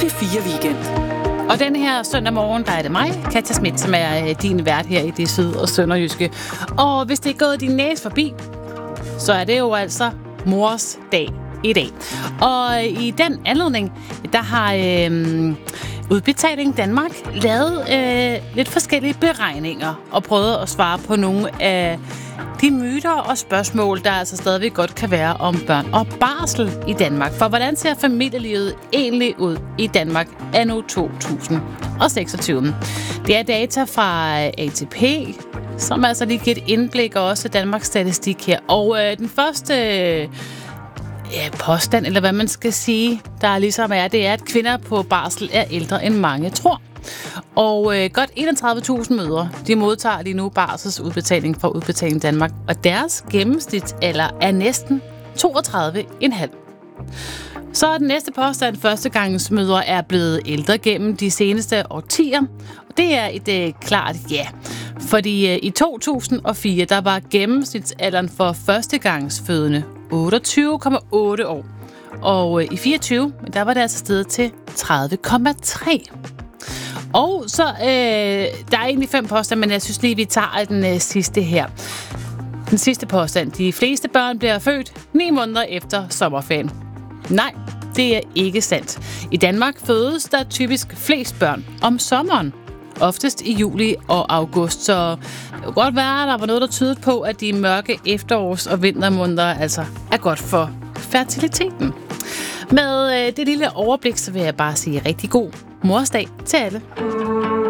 P4 Weekend. Og den her søndag morgen, der er det mig, Katja Schmidt, som er din vært her i det syd- og sønderjyske. Og hvis det er gået din næse forbi, så er det jo altså mors dag i dag. Og i den anledning, der har Udbetaling Danmark lavet lidt forskellige beregninger og prøvet at svare på nogle af de myter og spørgsmål, der altså stadigvæk godt kan være om børn og barsel i Danmark. For hvordan ser familielivet egentlig ud i Danmark anno 2026? Det er data fra ATP, som altså lige giver et indblik, og også Danmarks Statistik her. Og den første påstand, eller hvad man skal sige, der ligesom er, det er, at kvinder på barsel er ældre end mange tror. Og godt 31.000 mødre, de modtager lige nu barselsudbetaling fra Udbetaling Danmark, og deres gennemsnitsalder er næsten 32,5. Så er den næste påstand, førstegangsmødre er blevet ældre gennem de seneste årtier. Og det er et klart ja. Fordi i 2004, der var gennemsnitsalderen for førstegangsfødende 28,8 år. Og i 24, der var det altså steget til 30,3. Og så, der er egentlig 5 påstande, men jeg synes lige, vi tager den sidste her. Den sidste påstand. De fleste børn bliver født 9 måneder efter sommerferien. Nej, det er ikke sandt. I Danmark fødes der typisk flest børn om sommeren. Oftest i juli og august, så det kunne godt være, at der var noget, der tydede på, at de mørke efterårs- og vintermåneder altså er godt for fertiliteten. Med det lille overblik, så vil jeg bare sige rigtig god morsdag til alle.